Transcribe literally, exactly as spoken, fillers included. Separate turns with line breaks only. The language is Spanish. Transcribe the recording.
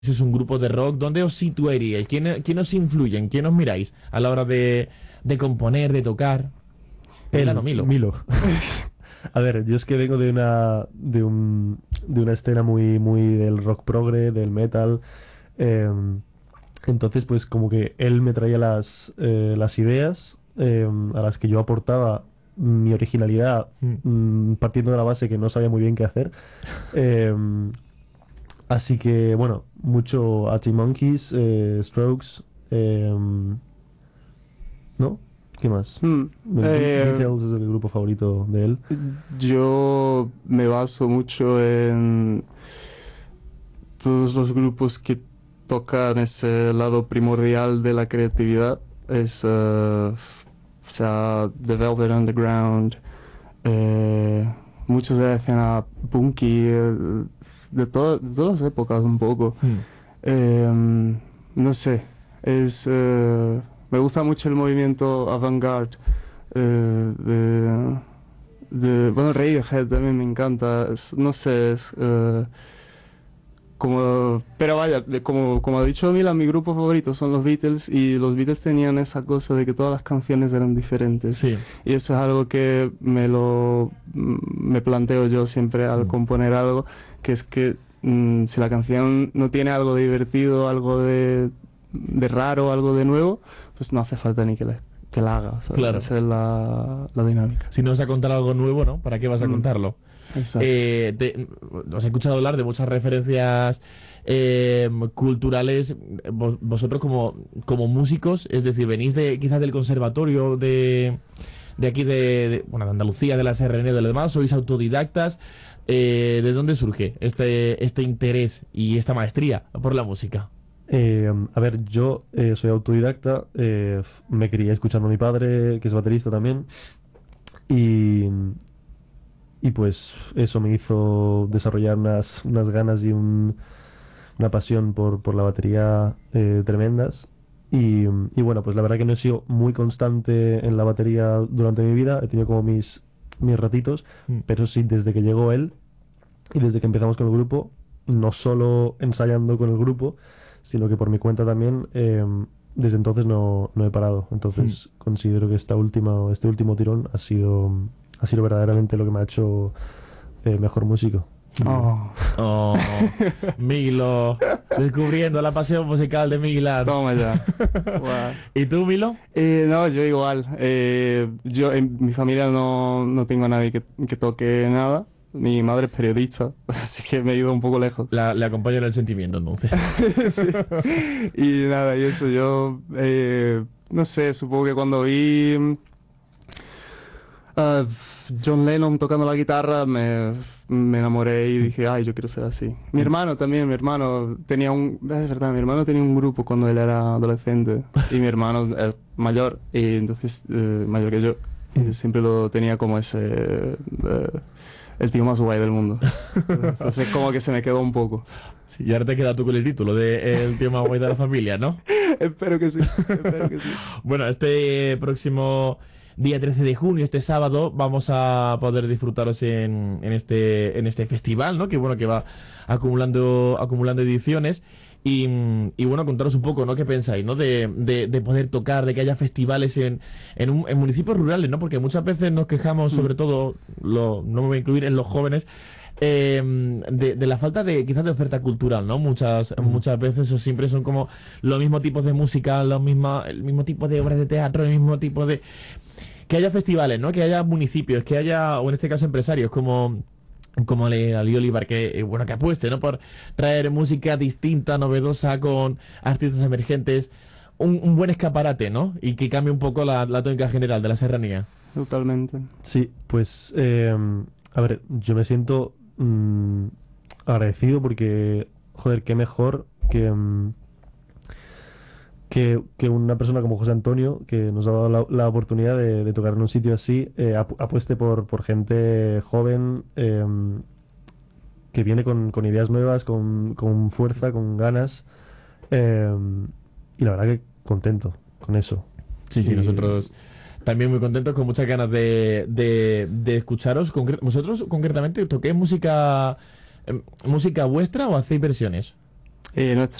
es un grupo de rock, ¿dónde os situaríais? ¿Quién, quién os influye? ¿En quién os miráis a la hora de, de componer, de tocar? Milano,
El
Milo.
Milo. A ver, yo es que vengo de una de un de una escena muy muy del rock progre, del metal. em, entonces, pues como que él me traía las eh, las ideas em, a las que yo aportaba mi originalidad,
Mm.
mm, partiendo de la base que no sabía muy bien qué hacer. Em, Así que, bueno, mucho Arctic Monkeys, eh, Strokes, em, ¿no? ¿Qué más?
Hmm,
The Be-
eh,
Beatles es el grupo favorito de él.
yo me baso mucho en todos los grupos que tocan ese lado primordial de la creatividad. Es, eh, o sea, The Velvet Underground, eh, muchos de la escena punky, eh, de, to- de todas las épocas un poco.
Mm.
Em, no sé, es, eh, me gusta mucho el movimiento avant-garde. eh, de, de- bueno, Radiohead también me encanta. es- no sé, es eh, como. Pero vaya, de- como, como ha dicho Mila, mi grupo favorito son los Beatles y los Beatles tenían esa cosa de que todas las canciones eran diferentes.
Sí.
Y eso es algo que me lo mm, me planteo yo siempre al
Mm.
componer algo, que es que mm, si la canción no tiene algo de divertido, algo de, de raro, algo de nuevo, pues no hace falta ni que la, que la haga. ¿Sabes?
Claro.
Esa es la, la dinámica.
Si no vas a contar algo nuevo, ¿no? ¿Para qué vas a
Mm.
contarlo?
Exacto.
Eh, te- os he escuchado hablar de muchas referencias eh, culturales. Vos- vosotros como, como músicos, es decir, venís de quizás del conservatorio de, de aquí de, de- bueno, de Andalucía, de la S R N y de lo demás, sois autodidactas. Eh, ¿de dónde surge este, este interés y esta maestría por la música?
Eh, a ver, yo eh, soy autodidacta, eh, f- me crié escuchando a mi padre, que es baterista también, y, y pues eso me hizo desarrollar unas, unas ganas y un- una pasión por, por la batería eh, tremendas. Y, y bueno, pues la verdad que no he sido muy constante en la batería durante mi vida, he tenido como mis, mis ratitos,
Mm.
pero sí, desde que llegó él y desde que empezamos con el grupo, no solo ensayando con el grupo, sino que por mi cuenta también, eh, desde entonces no, no he parado. Entonces considero que esta última, este último tirón ha sido, ha sido verdaderamente lo que me ha hecho eh, mejor músico.
Oh,
Oh, Milo, descubriendo la pasión musical de Miguel.
toma ya. Guau.
¿Y tú, Milo?
Eh, no, yo igual. Eh, yo en mi familia no, no tengo a nadie que, que toque nada. Mi madre es periodista, así que me he ido un poco lejos.
La- le acompaño en el sentimiento, entonces.
Sí. Y nada, y eso, yo eh, no sé, supongo que cuando vi mm, a John Lennon tocando la guitarra me, me enamoré y dije, ay, yo quiero ser así. Mi hermano también, mi hermano tenía un, es verdad, mi hermano tenía un grupo cuando él era adolescente y mi hermano es mayor y entonces eh, mayor que yo y siempre lo tenía como ese eh, el tío más guay del mundo. Entonces como que se me quedó un poco.
Sí, y ahora te quedas tú con el título de El tío más guay de la familia, ¿no?
Espero que sí, espero que sí.
Bueno, este próximo día trece de junio, este sábado, vamos a poder disfrutaros en, en este, en este festival, ¿no? Que bueno, que va acumulando, acumulando ediciones. Y, mm, y bueno, contaros un poco, ¿no? ¿Qué pensáis, ¿no? De, de, de poder tocar, de que haya festivales en, en, un- en municipios rurales, ¿no? Porque muchas veces nos quejamos, sobre todo, lo, no me voy a incluir en los jóvenes, eh, de, de la falta de quizás de oferta cultural, ¿no? Muchas,
Mm.
muchas veces o siempre son como los mismos tipos de música, los mismos, el mismo tipo de obras de teatro, el mismo tipo de... Que haya festivales, ¿no? Que haya municipios, que haya, o en este caso empresarios, como... Como le Ali Olivar, que eh, bueno, que apueste, ¿no? Por traer música distinta, novedosa, con artistas emergentes, un, un buen escaparate, ¿no? Y que cambie un poco la, la tónica general de la serranía.
Totalmente.
Sí, pues eh, a ver, yo me siento mm, agradecido porque, joder, qué mejor que, mm, que, que una persona como José Antonio, que nos ha dado la, la oportunidad de, de tocar en un sitio así, eh, apu- apueste por, por gente joven eh, que viene con, con ideas nuevas, con, con fuerza, con ganas. eh, y la verdad que contento con eso.
Sí, sí,
Y-
nosotros también muy contentos, con muchas ganas de, de, de escucharos. Concre- ¿Vosotros concretamente toquéis música, em, música vuestra o hacéis versiones?
eh, nuestra